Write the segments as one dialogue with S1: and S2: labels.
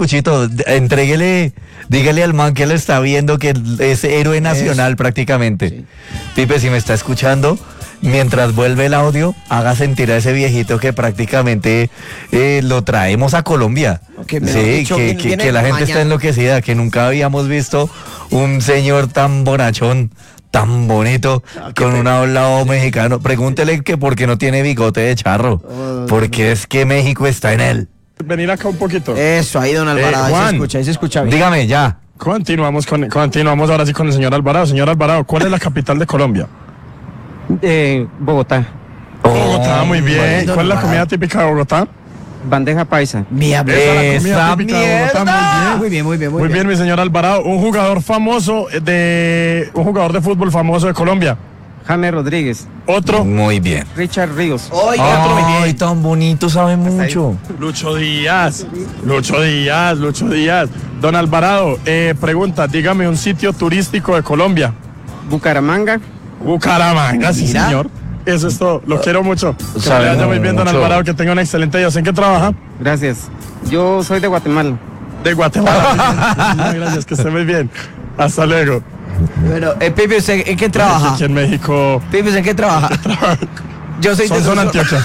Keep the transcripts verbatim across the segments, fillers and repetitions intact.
S1: Cuchito, entréguele, dígale al man que lo está viendo que es héroe nacional es. prácticamente. Sí. Pipe, si me está escuchando, mientras vuelve el audio, haga sentir a ese viejito que prácticamente eh, lo traemos a Colombia. Okay, sí, dicho, que, que, que la gente mañana. está enloquecida, que nunca habíamos visto un señor tan bonachón, tan bonito, ah, con un hablado mexicano. Pregúntele que por qué no tiene bigote de charro, oh, porque es que México está en él.
S2: Venir acá un poquito.
S3: Eso, ahí don Alvarado, eh, Juan, ahí se escucha, ahí se escucha bien.
S1: Dígame, ya.
S2: Continuamos, con, continuamos ahora sí con el señor Alvarado. Señor Alvarado, ¿cuál es la capital de Colombia?
S4: Eh, Bogotá.
S2: Bogotá, muy bien. ¿Cuál es la comida típica de Bogotá?
S4: Bandeja paisa.
S3: Mierda,
S2: esa típica de Bogotá,
S3: muy bien. Muy bien, muy bien, muy,
S2: muy
S3: bien.
S2: bien, mi señor Alvarado. Un jugador famoso de... Un jugador de fútbol famoso de Colombia.
S4: James Rodríguez.
S2: Otro.
S1: Muy bien.
S4: Richard Ríos.
S1: Oiga, ay, tan bonito, sabe mucho.
S2: Lucho Díaz. Lucho Díaz, Lucho Díaz. Don Alvarado, eh, pregunta, dígame un sitio turístico de Colombia.
S4: Bucaramanga.
S2: Bucaramanga, sí, Mira. señor. Eso es todo. Lo quiero mucho. Que le vaya muy bien, don Alvarado, que tenga un excelente día. ¿En qué trabaja?
S4: Gracias. Yo soy de Guatemala.
S2: De Guatemala. Muy gracias, que esté muy bien. Hasta luego.
S3: Bueno, eh, Pipe, ¿usted en qué trabaja?
S2: Aquí en México.
S3: Pipe, ¿en qué trabaja? Yo soy
S2: Son,
S3: de
S2: son Antioquia.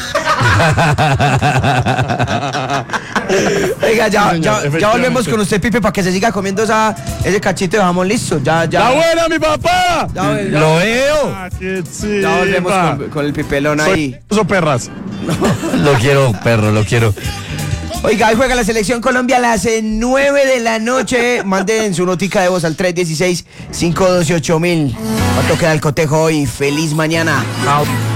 S3: Oiga, ya, ya, ya volvemos con usted, Pipe, para que se siga comiendo esa, ese cachito de jamón listo. Ya, ya.
S2: ¡La buena, mi papá!
S3: Ya, ya,
S1: ¡Lo veo!
S2: Ah,
S3: ya volvemos con, con el pipelón ahí.
S2: ¿Soy perras?
S1: No. Lo quiero, perro, lo quiero.
S3: Oiga, hoy juega la Selección Colombia a las nueve de la noche. Manden su notica de voz al tres uno seis, cinco uno ocho mil. ¿Cuánto queda el cotejo hoy? ¡Feliz mañana!
S1: Chao.